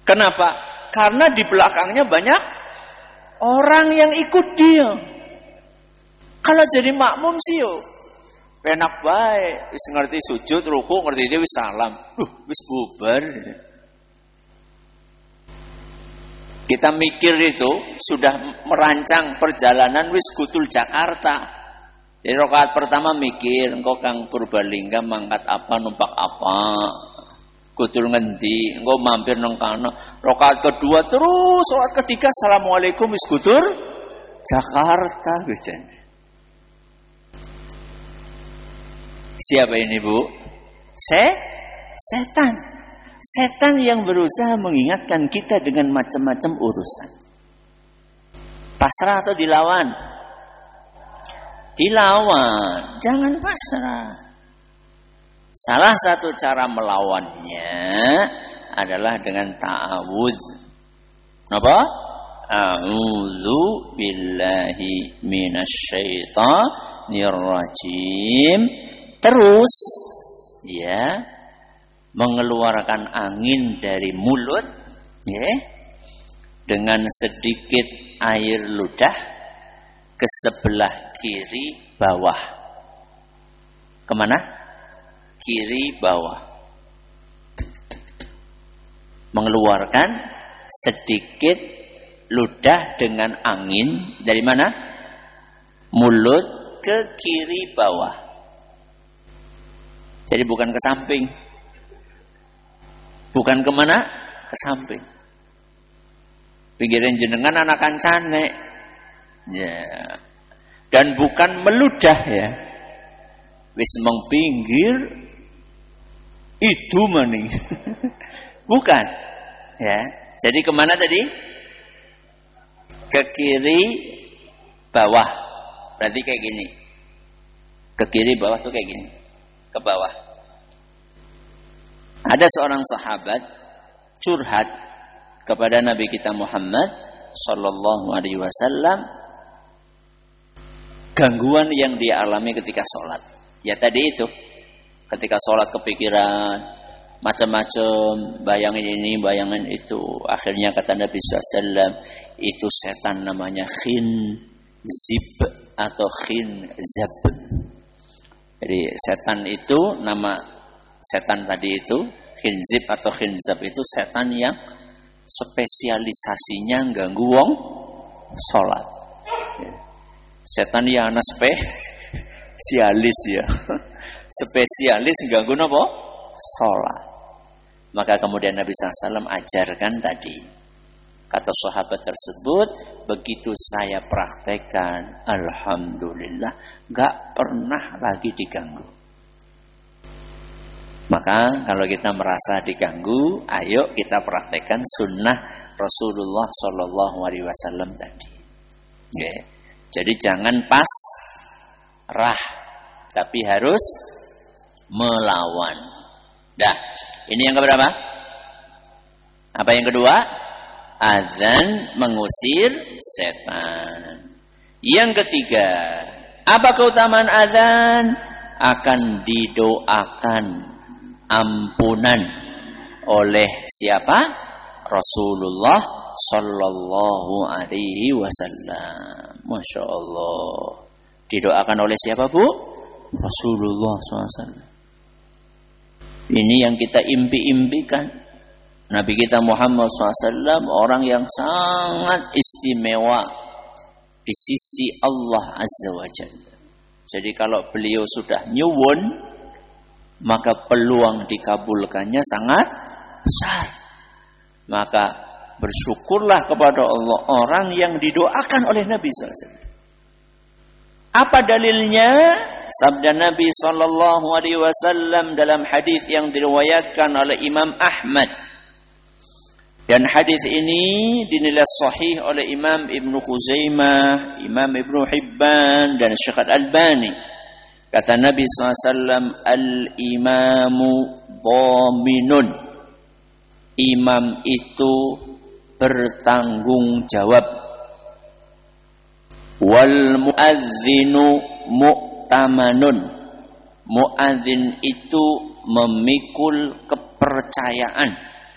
Kenapa? Karena di belakangnya banyak orang yang ikut dia. Kalau jadi makmum sih yo penak bae, wis ngerti sujud, ruku, ngerti dia wis salam. Wis bubar. Kita mikir itu sudah merancang perjalanan wis gutul Jakarta. Jadi rakaat pertama mikir, engkau Kang Purbalingga mangkat apa, numpak apa, gutul ngendi, engkau mampir nang kana. Rakaat kedua terus, rakaat ketiga assalamualaikum wis gutur Jakarta biasanya. Siapa ini, Bu? Setan. Setan yang berusaha mengingatkan kita dengan macam-macam urusan. Pasrah atau dilawan? Dilawan. Jangan pasrah. Salah satu cara melawannya adalah dengan ta'awudz. Apa? A'udzu billahi minasyaitonir rajim. Terus ya mengeluarkan angin dari mulut ya dengan sedikit air ludah ke sebelah kiri bawah. Kemana? Kiri bawah. Mengeluarkan sedikit ludah dengan angin dari mana? Mulut ke kiri bawah. Jadi bukan ke samping. Bukan kemana? Ke samping. Pikirin jenengan anak kancane. Ya. Dan bukan meludah ya. Wis mengpinggir itu maning. Bukan. Ya. Jadi kemana tadi? Ke kiri bawah. Berarti kayak gini. Ke kiri bawah tuh kayak gini. Ke bawah. Ada seorang sahabat curhat kepada Nabi kita Muhammad sallallahu alaihi wasallam gangguan yang dia alami ketika sholat. Ya tadi itu, ketika sholat kepikiran macam-macam, bayangin ini, bayangin itu. Akhirnya kata Nabi SAW, itu setan namanya khinzib atau khinzab. Jadi setan itu, nama setan tadi itu, khinzib atau khinzab itu setan yang spesialisasinya ganggu wong sholat. Setan yang anak spesialis ya. Spesialis ganggu apa? Sholat. Maka kemudian Nabi SAW ajarkan tadi. Kata sahabat tersebut, begitu saya praktekkan, alhamdulillah, gak pernah lagi diganggu. Maka kalau kita merasa diganggu, ayo kita praktekkan sunnah Rasulullah SAW tadi. Okay. Jadi jangan pasrah, tapi harus melawan. Dah, ini yang keberapa? Apa yang kedua? Azan mengusir setan. Yang ketiga, apa keutamaan azan? Akan didoakan ampunan oleh siapa? Rasulullah sallallahu alaihi wasallam. Masya Allah. Didoakan oleh siapa, Bu? Rasulullah SAW. Ini yang kita impi-impikan. Nabi kita Muhammad SAW orang yang sangat istimewa di sisi Allah Azza wa Jalla. Jadi kalau beliau sudah nyuwun, maka peluang dikabulkannya sangat besar. Maka bersyukurlah kepada Allah orang yang didoakan oleh Nabi SAW. Apa dalilnya? Sabda Nabi SAW dalam hadis yang diriwayatkan oleh Imam Ahmad. Dan hadis ini dinilai sahih oleh Imam Ibn Khuzaimah, Imam Ibn Hibban dan Syekh Al-Albani. Kata Nabi SAW, al-imamu dhaminun. Imam itu bertanggung jawab. Wal muadzinu mu'tamanun. Muadzin itu memikul kepercayaan.